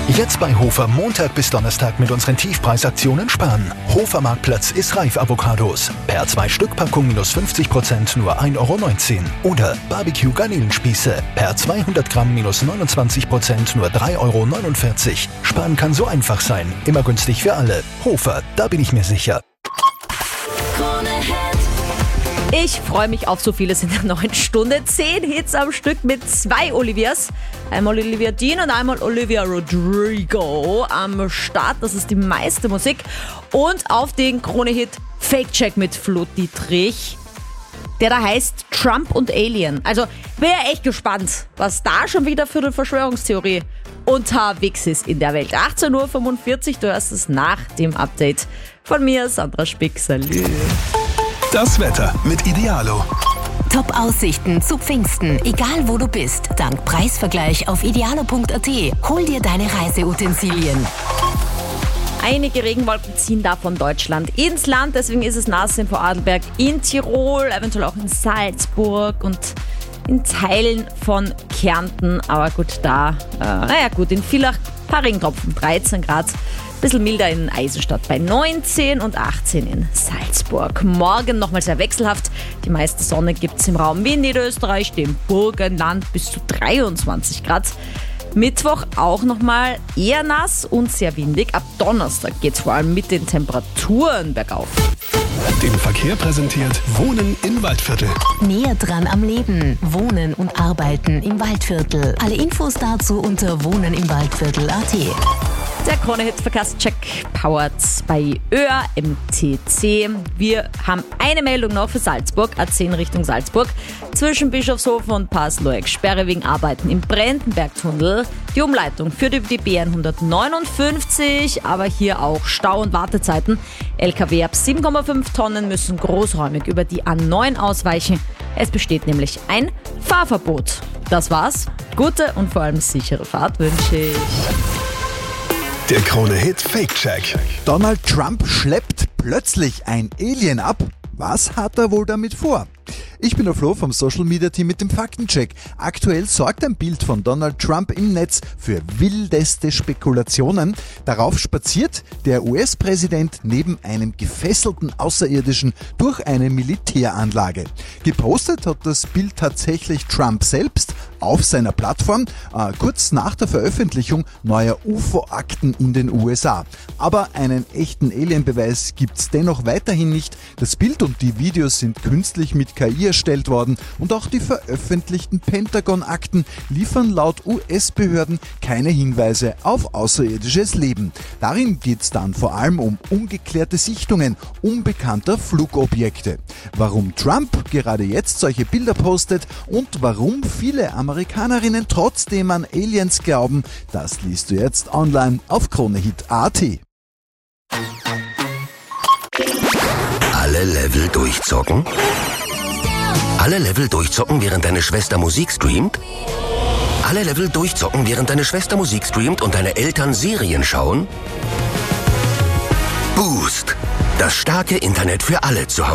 Jetzt bei Hofer Montag bis Donnerstag mit unseren Tiefpreisaktionen sparen. Hofer Marktplatz ist reif Avocados. Per 2-Stück-Packung minus 50% nur 1,19 €. Oder Barbecue Garnelenspieße. Per 200 Gramm minus 29% nur 3,49 €. Sparen kann so einfach sein. Immer günstig für alle. Hofer, da bin ich mir sicher. Ich freue mich auf so vieles in der neuen Stunde. 10 Hits am Stück mit 2 Olivias. Einmal Olivia Dean und einmal Olivia Rodrigo am Start. Das ist die meiste Musik. Und auf den Krone-Hit Fake Check mit Flo Dietrich, der da heißt Trump und Alien. Also bin ja echt gespannt, was da schon wieder für eine Verschwörungstheorie unterwegs ist in der Welt. 18:45 Uhr, du hörst es nach dem Update von mir, Sandra Spick. Salü. Das Wetter mit Idealo. Top-Aussichten zu Pfingsten, egal wo du bist. Dank Preisvergleich auf idealo.at. Hol dir deine Reiseutensilien. Einige Regenwolken ziehen da von Deutschland ins Land, deswegen ist es nass in Vorarlberg, in Tirol, eventuell auch in Salzburg und in Teilen von Kärnten. Aber gut, in Villach ein paar Regentropfen, 13 Grad. Bisschen milder in Eisenstadt bei 19 und 18 in Salzburg. Morgen nochmal sehr wechselhaft. Die meiste Sonne gibt's im Raum Wien, Niederösterreich, dem Burgenland bis zu 23 Grad. Mittwoch auch nochmal eher nass und sehr windig. Ab Donnerstag geht's vor allem mit den Temperaturen bergauf. Den Verkehr präsentiert Wohnen in Waldviertel. Näher dran am Leben. Wohnen und Arbeiten im Waldviertel. Alle Infos dazu unter wohnenimwaldviertel.at. Der Krone-Hit-Verkehrscheck powered bei ÖR MTC. Wir haben eine Meldung noch für Salzburg, A10 Richtung Salzburg. Zwischen Bischofshofen und Pasloeck Sperre wegen Arbeiten im Brandenbergtunnel. Die Umleitung führt über die B159, aber hier auch Stau und Wartezeiten. LKW ab 7,5 Tonnen müssen großräumig über die A9 ausweichen. Es besteht nämlich ein Fahrverbot. Das war's. Gute und vor allem sichere Fahrt wünsche ich. Der Krone-Hit Fake-Check. Donald Trump schleppt plötzlich ein Alien ab. Was hat er wohl damit vor? Ich bin der Flo vom Social Media Team mit dem Faktencheck. Aktuell sorgt ein Bild von Donald Trump im Netz für wildeste Spekulationen. Darauf spaziert der US-Präsident neben einem gefesselten Außerirdischen durch eine Militäranlage. Gepostet hat das Bild tatsächlich Trump selbst auf seiner Plattform, kurz nach der Veröffentlichung neuer UFO-Akten in den USA. Aber einen echten Alien-Beweis gibt's dennoch weiterhin nicht. Das Bild und die Videos sind künstlich mit KI erstellt worden und auch die veröffentlichten Pentagon-Akten liefern laut US-Behörden keine Hinweise auf außerirdisches Leben. Darin geht's dann vor allem um ungeklärte Sichtungen unbekannter Flugobjekte. Warum Trump gerade jetzt solche Bilder postet und warum viele Amerikanerinnen trotzdem an Aliens glauben, das liest du jetzt online auf KroneHit.at. Alle Level durchzocken? Alle Level durchzocken, während deine Schwester Musik streamt? Alle Level durchzocken, während deine Schwester Musik streamt und deine Eltern Serien schauen? Boost. Das starke Internet für alle zu Hause.